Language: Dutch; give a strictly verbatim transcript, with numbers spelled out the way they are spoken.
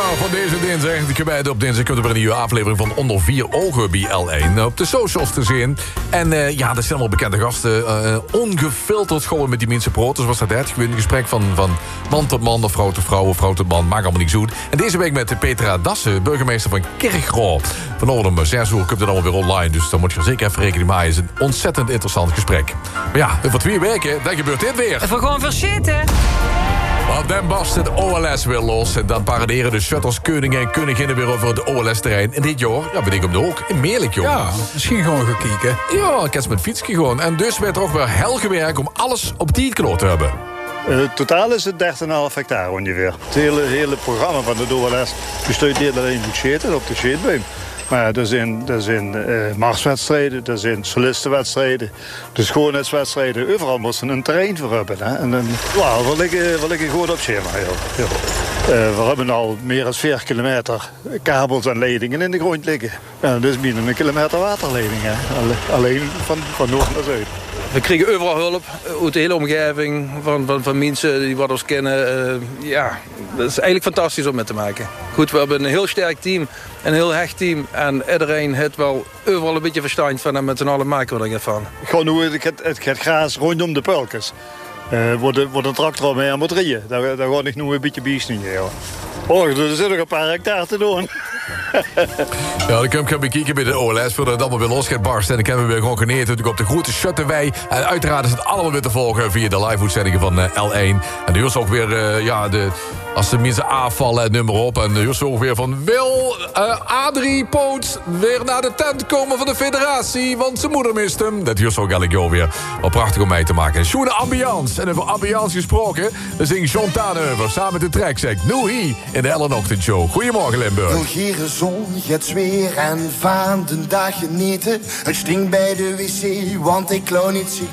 van deze dinsdag. Gewijd op dinsdag komt er weer een nieuwe aflevering van Onder Vier Ogen bij L één. Op de socials te zien. En uh, ja, dat zijn wel bekende gasten. Uh, ongefilterd gewoon met die mensen protos was dat het. Een gesprek van, van man tot man, of vrouw tot vrouw, of vrouw tot man. Maakt allemaal niet zoet. En deze week met Petra Dassen, burgemeester van Kerkroo. Vanochtend om zes uur komt het allemaal weer online. Dus daar moet je er zeker even rekening mee. Het is een ontzettend interessant gesprek. Maar ja, voor twee weken, dan gebeurt dit weer. Even gewoon verzitten. Want dan barst het O L S weer los. En dan paraderen de shuttles koningen en koninginnen weer over het O L S-terrein. En dit jaar, ja, ben ik hem er ook. In Meerlijk, joh. Ja, misschien gewoon gaan kijken. Ja, ik heb met fietsje gewoon. En dus werd er ook weer hel gewerkt om alles op die knoop te hebben. Uh, totaal is het dertien komma vijf hectare ongeveer. Het hele, hele programma van de O L S bestaat niet alleen uit scheten op de scheetbeam. Maar er zijn, er zijn uh, marswedstrijden, er zijn solistenwedstrijden, de schoonheidswedstrijden. Overal moesten een terrein voor hebben. Hè? En dan, wow, we liggen, we liggen goed op schema. Ja. Uh, we hebben al meer dan vier kilometer kabels en leidingen in de grond liggen. Ja, dus binnen een kilometer waterleidingen. Alleen van, van noord naar zuid. We kregen overal hulp uit de hele omgeving van, van, van mensen die wat ons kennen. Uh, ja, dat is eigenlijk fantastisch om mee te maken. Goed, we hebben een heel sterk team, een heel hecht team. En iedereen heeft wel overal een beetje verstand van en met z'n allen maken we er ervan. Gewoon hoe het, het, het gras rondom de pulkens. Uh, wordt, wordt een tractor mee aan batterijen. Daar, daar ga ik nog een beetje biesning. Oh, er zitten nog een paar hectare te doen. Ja, dan kan ik kijken bij de O L S voordat het allemaal weer los gaat barsten. En dan kunnen we weer gewoon geneerd op de grote Shutterwij. En uiteraard is het allemaal weer te volgen via de live-uitzendingen van uh, L één. En nu is ook weer, uh, ja, de, als de mensen aanvallen, het nummer op. En nu is ook weer van, wil uh, Adrie Poot weer naar de tent komen van de federatie? Want zijn moeder mist hem. Dat is ook elk jaar weer wel prachtig om mee te maken. Schoene ambiance. En over ambiance gesproken, dan zingt John Taanheuvel samen met de track, zegt nu hier in de Ellen Ochtendshow. Goedemorgen, Limburg. Vulgaire zon, het zweer en van de dag genieten. Het stinkt bij de wc, want ik klauw niet zie.